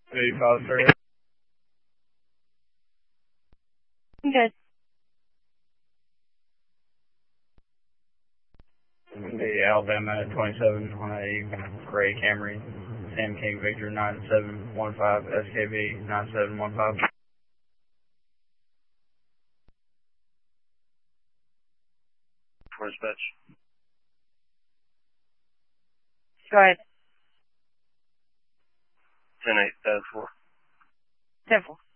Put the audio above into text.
85 3. Good. The Alabama 27 Gray Camry, Sam King Victor 9715, SKB 9715. For dispatch. Go ahead. 10-8, 4. 10-4.